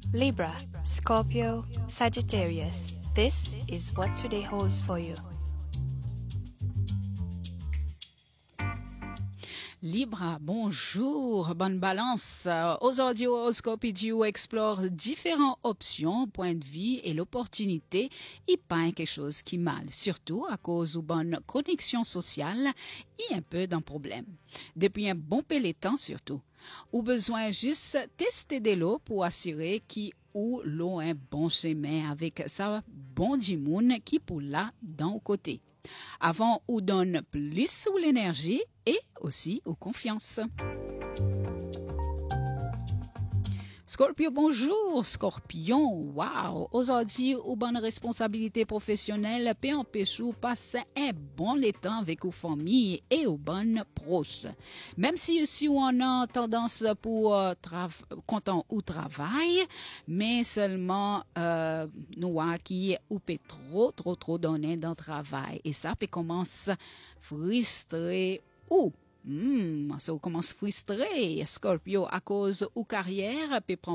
Libra, Scorpio, Sagittarius. This is what today holds for you. Libra, bonjour, bonne balance. Aujourd'hui, Horoscope Idiot explore différentes options, points de vue et l'opportunité. Il pas quelque chose qui mal, surtout à cause de bonne connexion sociale et un peu d'un problème. Depuis un bon temps surtout. Ou besoin juste tester de l'eau pour assurer qui ou l'eau un bon chemin avec sa bon dimoun qui pour là d'un côté. Avant, ou donne plus sous l'énergie et aussi aux confiance. Scorpio, bonjour, Scorpion, wow, aujourd'hui, ou bonne responsabilité professionnelle peut empêcher de passer un bon temps avec vos familles et aux bonnes proches. Même si aussi on a tendance pour content au travail, mais seulement nous qui ou peut trop donner dans le travail et ça peut commencer frustrer ou ça commence frustré, Scorpio, à cause ou carrière peut prendre